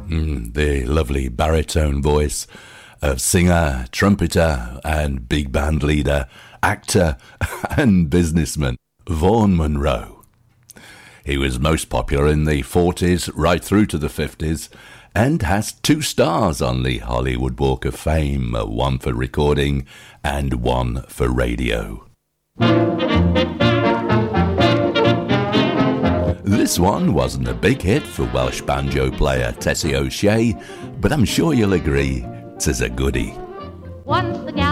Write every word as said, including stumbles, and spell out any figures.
Mm, the lovely baritone voice of singer, trumpeter, and big band leader, actor, and businessman Vaughn Monroe. He was most popular in the forties right through to the fifties and has two stars on the Hollywood Walk of Fame, one for recording and one for radio. This one wasn't a big hit for Welsh banjo player Tessie O'Shea, but I'm sure you'll agree 'tis a goodie. Once the